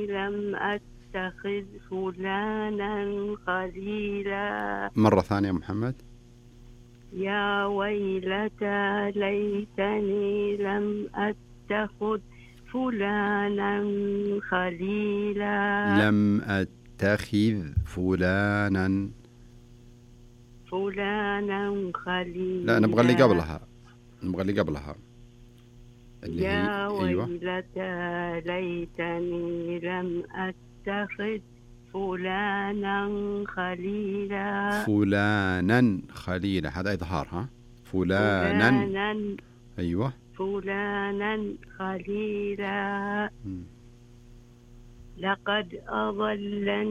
لم أتخذ فلانا خليلا. مرة ثانية محمد. يا ويلتى ليتني لم أتخذ فلانا خليلا. لم أتخذ فلانا خليلا. لا، نبغى اللي قبلها، اللي هي يا أيوة. ويلتى ليتني لم أتخذ فلانا خليلا. هذا إظهار، ها؟ فلانا. أيوة. فلانا خليلا. لقد أضلني